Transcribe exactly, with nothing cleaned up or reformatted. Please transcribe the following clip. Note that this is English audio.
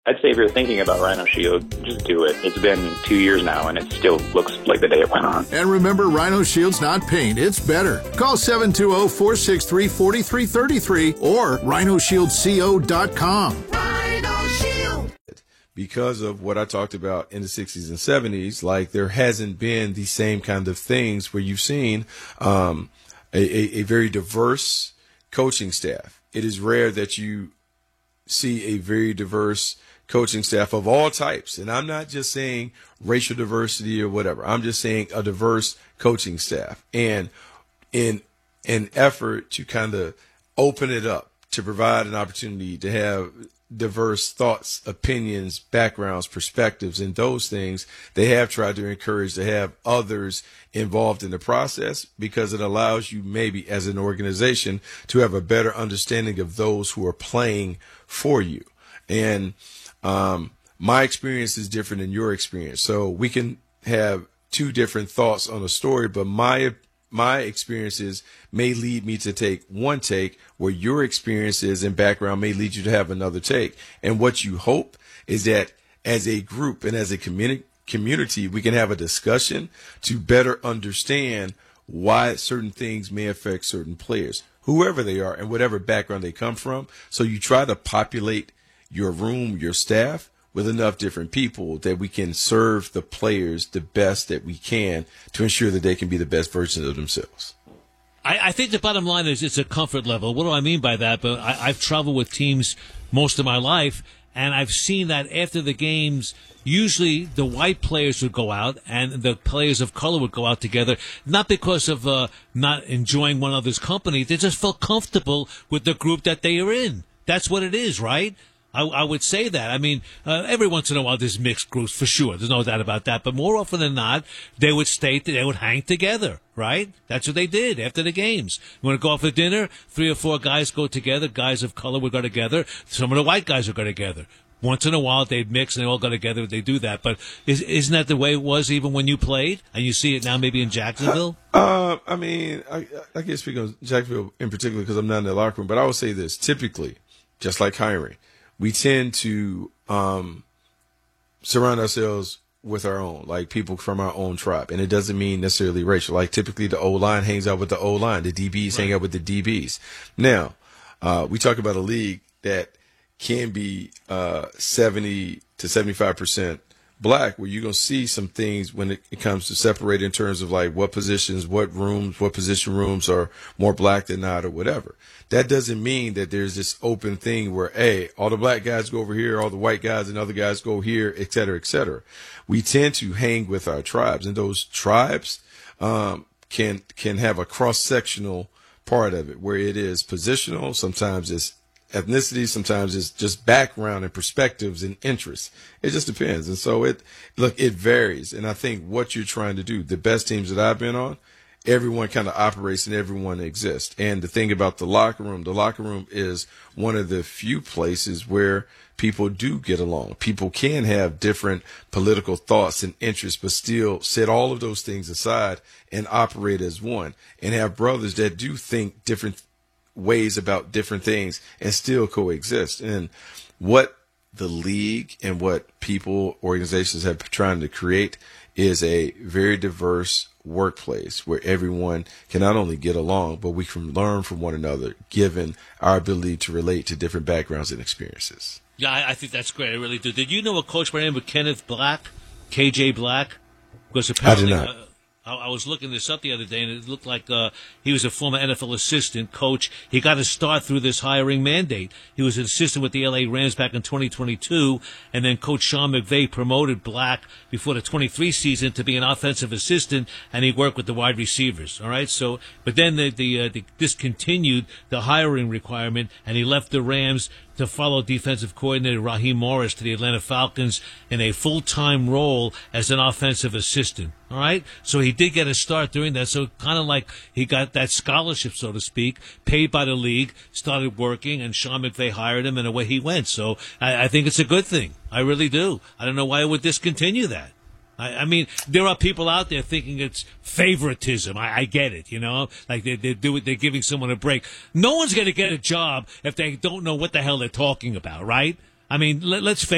I'd say if you're thinking about Rhino Shield, just do it. It's been two years now, and it still looks like the day it went on. And remember, Rhino Shield's not paint, it's better. Call seven two zero, four six three, four three three three or rhino shield co dot com. Rhino Shield. Because of what I talked about in the sixties and seventies, like there hasn't been the same kind of things where you've seen um, a, a, a very diverse coaching staff. It is rare that you see a very diverse coaching staff of all types. And I'm not just saying racial diversity or whatever. I'm just saying a diverse coaching staff. And in an effort to kind of open it up, to provide an opportunity to have diverse thoughts, opinions, backgrounds, perspectives, and those things, they have tried to encourage to have others involved in the process because it allows you maybe as an organization to have a better understanding of those who are playing for you. And um, my experience is different than your experience. So we can have two different thoughts on a story, but my my experiences may lead me to take one take where your experiences and background may lead you to have another take. And what you hope is that as a group and as a community, community, we can have a discussion to better understand why certain things may affect certain players, whoever they are and whatever background they come from. So you try to populate your room, your staff with enough different people that we can serve the players the best that we can to ensure that they can be the best versions of themselves. I, I think the bottom line is it's a comfort level. What do I mean by that? But I, I've traveled with teams most of my life, and I've seen that after the games, usually the white players would go out and the players of color would go out together, not because of uh, not enjoying one another's company. They just felt comfortable with the group that they are in. That's what it is, right? I, I would say that. I mean, uh, every once in a while there's mixed groups for sure. There's no doubt about that. But more often than not, they would stay, they would hang together, right? That's what they did after the games. You want to go out for dinner? Three or four guys go together. Guys of color would go together. Some of the white guys would go together. Once in a while they'd mix and they all go together. They do that. But is, isn't that the way it was even when you played? And you see it now maybe in Jacksonville? Uh, I mean, I, I can't speak on Jacksonville in particular because I'm not in the locker room. But I would say this. Typically, just like hiring, we tend to um, surround ourselves with our own, like people from our own tribe. And it doesn't mean necessarily racial. Like typically the O-line hangs out with the O-line. The D Bs right. hang out with the D Bs. Now, uh, we talk about a league that can be uh, seventy to seventy-five percent black, where you're going to see some things when it, it comes to separate in terms of like what positions, what rooms, what position rooms are more black than not or whatever. That doesn't mean that there's this open thing where, hey, all the black guys go over here, all the white guys and other guys go here, et cetera, et cetera. We tend to hang with our tribes, and those tribes um, can can have a cross-sectional part of it where it is positional. Sometimes it's ethnicity, sometimes it's just background and perspectives and interests. It just depends. And so it, look, it varies. And I think what you're trying to do, the best teams that I've been on, everyone kind of operates and everyone exists. And the thing about the locker room, the locker room is one of the few places where people do get along. People can have different political thoughts and interests, but still set all of those things aside and operate as one, and have brothers that do think different ways about different things and still coexist. And what the league and what people, organizations have been trying to create is a very diverse workplace where everyone can not only get along, but we can learn from one another, given our ability to relate to different backgrounds and experiences. Yeah, I, I think that's great. I really do. Did you know a coach by the name of Kenneth Black, K J Black? Because apparently, I did not. Uh, I was looking this up the other day, and it looked like uh, he was a former N F L assistant coach. He got his start through this hiring mandate. He was an assistant with the L A Rams back in twenty twenty-two, and then Coach Sean McVay promoted Black before the twenty-three season to be an offensive assistant, and he worked with the wide receivers. All right, so but then they, they, uh, they discontinued the hiring requirement, and he left the Rams to follow defensive coordinator Raheem Morris to the Atlanta Falcons in a full-time role as an offensive assistant. All right? So he did get a start doing that. So kind of like he got that scholarship, so to speak, paid by the league, started working, and Sean McVay hired him, and away he went. So I, I think it's a good thing. I really do. I don't know why it would discontinue that. I, I mean, there are people out there thinking it's favoritism. I, I get it, you know, like they they do it. They're giving someone a break. No one's going to get a job if they don't know what the hell they're talking about, right? I mean, let, let's face